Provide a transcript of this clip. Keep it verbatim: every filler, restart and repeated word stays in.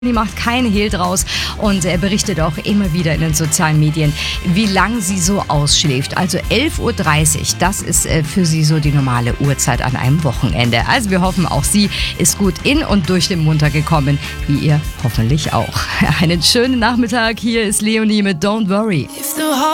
Die macht keinen Hehl draus und er berichtet auch immer wieder in den sozialen Medien, wie lang sie so ausschläft. Also elf Uhr dreißig, das ist für sie so die normale Uhrzeit an einem Wochenende. Also wir hoffen, auch sie ist gut in und durch den Munter gekommen, wie ihr hoffentlich auch. Einen schönen Nachmittag, hier ist Leonie mit Don't Worry.